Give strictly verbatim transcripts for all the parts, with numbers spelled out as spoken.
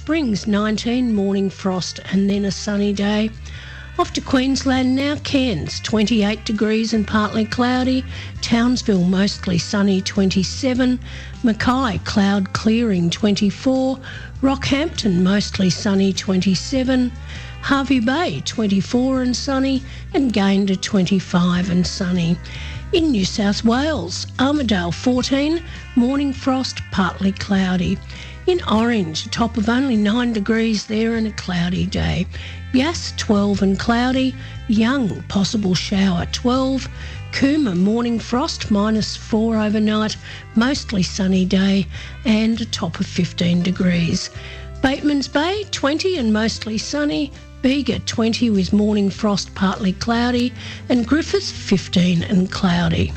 Springs nineteen, morning frost and then a sunny day. Off to Queensland now, Cairns twenty-eight degrees and partly cloudy, Townsville mostly sunny twenty-seven, Mackay cloud clearing twenty-four, Rockhampton mostly sunny twenty-seven, Hervey Bay twenty-four and sunny, and Gayndah twenty-five and sunny. In New South Wales, Armidale fourteen, morning frost, partly cloudy. In Orange, a top of only nine degrees there and a cloudy day. Yass twelve and cloudy, Young possible shower twelve, Cooma morning frost minus four overnight, mostly sunny day and a top of fifteen degrees. Batemans Bay twenty and mostly sunny, Bega twenty with morning frost partly cloudy, and Griffith fifteen and cloudy.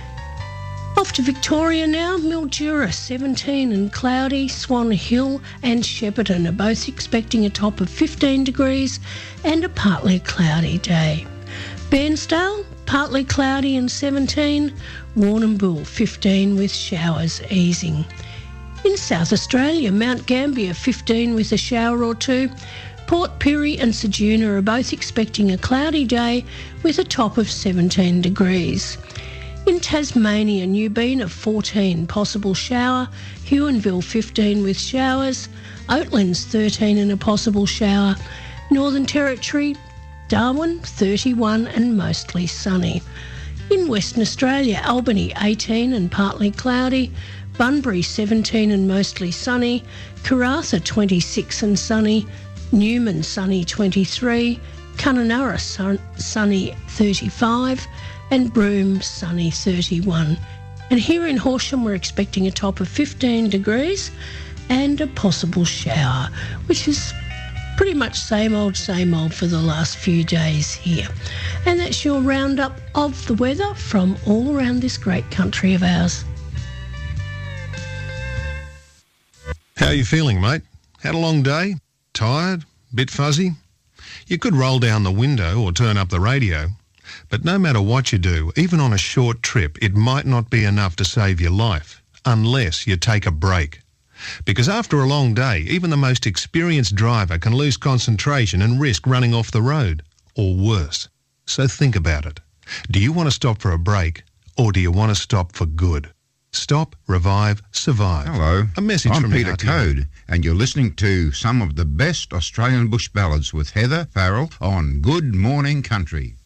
Off to Victoria now, Mildura seventeen and cloudy, Swan Hill and Shepparton are both expecting a top of fifteen degrees and a partly cloudy day. Bairnsdale, partly cloudy and seventeen, Warrnambool fifteen with showers easing. In South Australia, Mount Gambier fifteen with a shower or two, Port Pirie and Ceduna are both expecting a cloudy day with a top of seventeen degrees. In Tasmania, Newbina fourteen, possible shower, Huonville fifteen with showers, Oatlands thirteen and a possible shower, Northern Territory, Darwin thirty-one and mostly sunny. In Western Australia, Albany eighteen and partly cloudy, Bunbury seventeen and mostly sunny, Karratha twenty-six and sunny, Newman sunny twenty-three, Kununurra sun, sunny thirty-five, and Broome sunny thirty-one. And here in Horsham we're expecting a top of fifteen degrees and a possible shower, which is pretty much same old, same old for the last few days here. And that's your roundup of the weather from all around this great country of ours. How are you feeling, mate? Had a long day? Tired? Bit fuzzy? You could roll down the window or turn up the radio. But no matter what you do, even on a short trip, it might not be enough to save your life, unless you take a break. Because after a long day, even the most experienced driver can lose concentration and risk running off the road, or worse. So think about it. Do you want to stop for a break, or do you want to stop for good? Stop, revive, survive. Hello, a message I'm from Peter R T O. Code, and you're listening to some of the best Australian bush ballads with Heather Farrell on Good Morning Country.